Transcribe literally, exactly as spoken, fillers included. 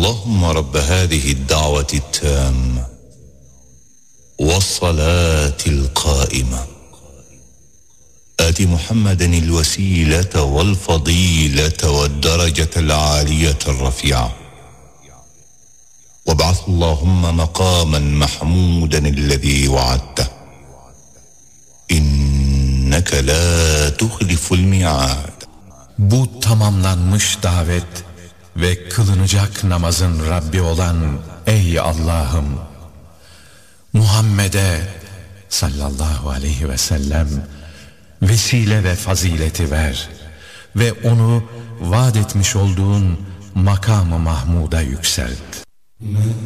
اللهم رب هذه الدعوة التامة والصلاة القائمة آت محمدا الوسيلة والفضيلة والدرجة العالية الرفيعة وابعث اللهم مقاما محمودا الذي وعدته إنك لا تخلف الميعاد. Bu tamamlanmış davet ve kılınacak namazın Rabbi olan ey Allah'ım, Muhammed'e sallallahu aleyhi ve sellem vesile ve fazileti ver ve onu vaat etmiş olduğun makam-ı Mahmud'a yükselt.